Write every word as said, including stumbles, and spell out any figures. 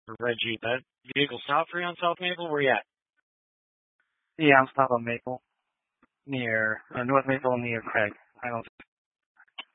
A red Jeep. That vehicle stopped for you on South Maple? Where you at? Yeah, I'm stopped on Maple, near, uh, North Maple near Craig. I don't